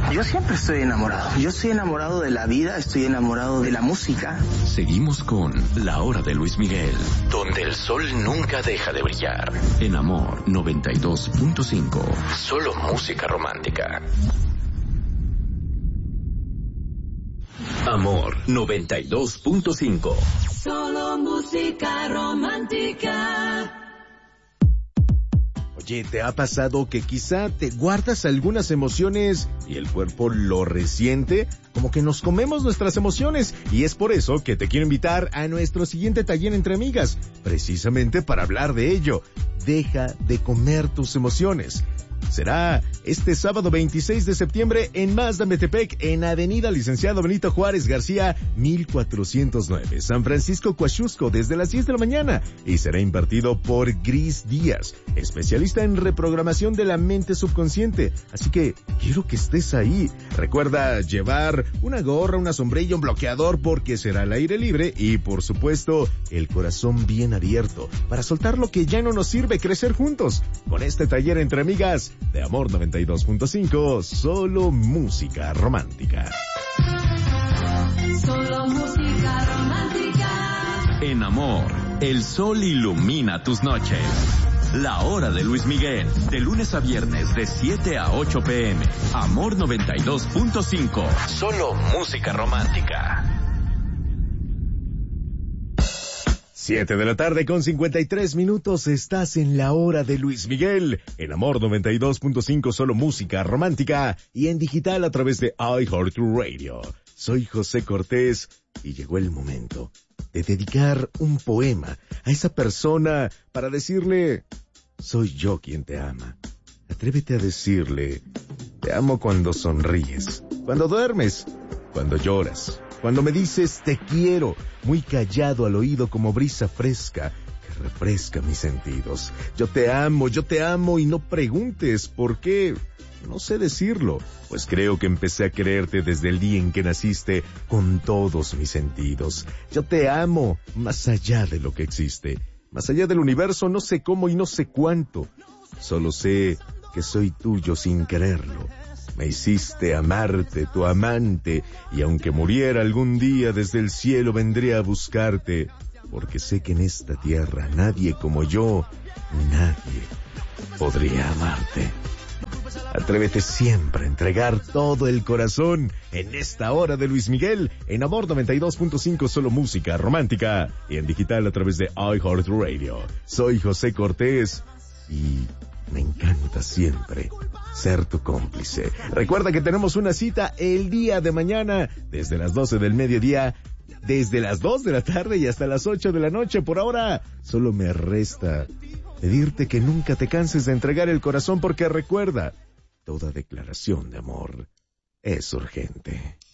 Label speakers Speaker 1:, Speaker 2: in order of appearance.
Speaker 1: Yo siempre estoy enamorado. Yo estoy enamorado de la vida, estoy enamorado de la música.
Speaker 2: Seguimos con La Hora de Luis Miguel, donde el sol nunca deja de brillar. En Amor 92.5. Solo música romántica. Amor 92.5.
Speaker 3: Solo música romántica.
Speaker 4: Oye, ¿te ha pasado que quizá te guardas algunas emociones y el cuerpo lo resiente? Como que nos comemos nuestras emociones, y es por eso que te quiero invitar a nuestro siguiente taller entre amigas, precisamente para hablar de ello. Deja de comer tus emociones. Será este sábado 26 de septiembre en Mazda Metepec, en Avenida Licenciado Benito Juárez García, 1409, San Francisco Coaxusco, desde las 10 de la mañana, y será impartido por Gris Díaz, especialista en reprogramación de la mente subconsciente. Así que quiero que estés ahí. Recuerda llevar una gorra, una sombrilla, un bloqueador, porque será al aire libre y, por supuesto, el corazón bien abierto para soltar lo que ya no nos sirve, crecer juntos. Con este taller entre amigas de Amor 92.5, solo música romántica.
Speaker 3: Solo música romántica.
Speaker 2: En Amor, el sol ilumina tus noches. La Hora de Luis Miguel, de lunes a viernes de 7 a 8 p.m. Amor 92.5, solo música romántica.
Speaker 4: 7 de la tarde con 53 minutos, estás en La Hora de Luis Miguel, en Amor 92.5, solo música romántica, y en digital a través de iHeartRadio. Soy José Cortés, y llegó el momento de dedicar un poema a esa persona para decirle: soy yo quien te ama. Atrévete a decirle: te amo cuando sonríes, cuando duermes, cuando lloras, cuando me dices te quiero, muy callado al oído como brisa fresca que refresca mis sentidos. Yo te amo y no preguntes por qué. No sé decirlo, pues creo que empecé a quererte desde el día en que naciste con todos mis sentidos. Yo te amo más allá de lo que existe, más allá del universo, no sé cómo y no sé cuánto. Solo sé que soy tuyo sin quererlo. Me hiciste amarte, tu amante, y aunque muriera algún día desde el cielo vendré a buscarte, porque sé que en esta tierra nadie como yo, nadie podría amarte. Atrévete siempre a entregar todo el corazón en esta hora de Luis Miguel, en Amor 92.5, solo música romántica, y en digital a través de iHeartRadio. Soy José Cortés, y me encanta siempre ser tu cómplice. Recuerda que tenemos una cita el día de mañana, desde las 12 del mediodía, desde las 2 de la tarde y hasta las 8 de la noche. Por ahora, solo me resta pedirte que nunca te canses de entregar el corazón, porque recuerda, toda declaración de amor es urgente.